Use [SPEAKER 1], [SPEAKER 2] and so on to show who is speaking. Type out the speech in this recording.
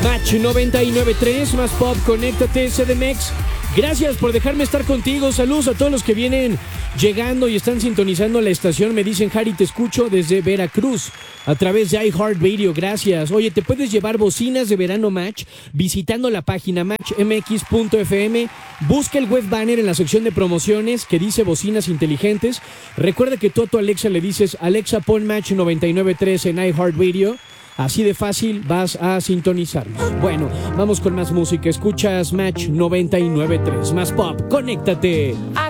[SPEAKER 1] Match 99.3, más pop, conéctate, CDMX. Gracias por dejarme estar contigo. Saludos a todos los que vienen llegando y están sintonizando la estación. Me dicen, Harry, te escucho desde Veracruz a través de iHeartRadio. Gracias. Oye, te puedes llevar bocinas de verano Match visitando la página matchmx.fm. Busca el web banner en la sección de promociones que dice bocinas inteligentes. Recuerda que tú a tu Alexa le dices, Alexa, pon Match 99.3 en iHeartRadio. Así de fácil vas a sintonizarnos. Bueno, vamos con más música. Escuchas Match 99.3, más pop. ¡Conéctate!